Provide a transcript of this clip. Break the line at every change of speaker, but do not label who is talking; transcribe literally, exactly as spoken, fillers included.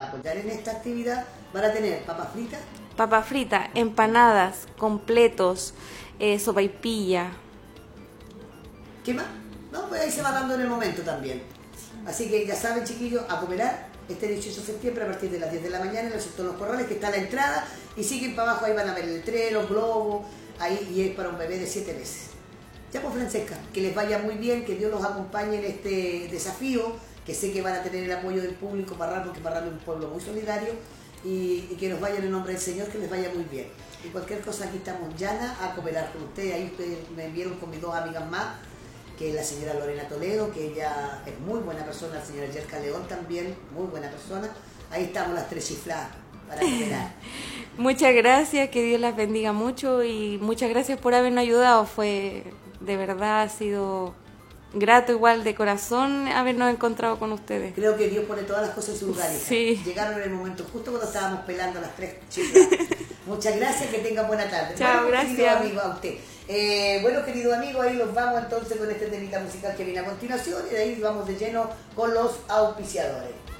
apoyar en esta actividad, van a tener papas fritas.
Papas fritas, empanadas, completos, eh, sopaipilla.
¿Qué más? No, pues ahí se va dando en el momento también. Así que ya saben, chiquillos, a cooperar este dieciocho de septiembre a partir de las diez de la mañana en el sector Los Corrales, que está a la entrada, y siguen para abajo, ahí van a ver el letrero, globos, ahí, y es para un bebé de siete meses. Ya pues, Francesca, que les vaya muy bien, que Dios los acompañe en este desafío, que sé que van a tener el apoyo del público Parral, porque Parral es un pueblo muy solidario, y, y que nos vaya en el nombre del Señor, que les vaya muy bien. Y cualquier cosa, aquí estamos, Yana, a cooperar con ustedes. Ahí ustedes me enviaron con mis dos amigas más, que es la señora Lorena Toledo, que ella es muy buena persona, la señora Yerka León también, muy buena persona. Ahí estamos las tres chifladas para cooperar.
Muchas gracias, que Dios las bendiga mucho y muchas gracias por habernos ayudado. Fue, de verdad, ha sido grato igual de corazón habernos encontrado con ustedes.
Creo que Dios pone todas las cosas en su lugar.
Sí.
Llegaron en el momento justo cuando estábamos pelando las tres chiflas. Muchas gracias, que tengan buena tarde.
Chao,
bueno,
gracias.
Querido amigo, a usted. Eh, bueno, querido amigo, ahí nos vamos entonces con este temita musical que viene a continuación y de ahí vamos de lleno con los auspiciadores.